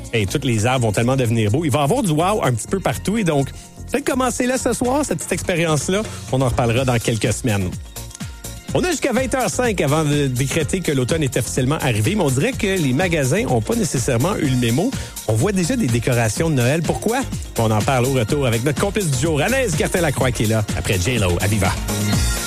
Et tous les arbres vont tellement devenir beaux. Il va y avoir du wow un petit peu partout. Et donc, peut-être commencer là ce soir, cette petite expérience-là. On en reparlera dans quelques semaines. On a jusqu'à 20h05 avant de décréter que l'automne est officiellement arrivé, mais on dirait que les magasins n'ont pas nécessairement eu le mémo. On voit déjà des décorations de Noël. Pourquoi? On en parle au retour avec notre complice du jour, Anaïs Gertin-Lacroix, qui est là, après J-Lo à Viva.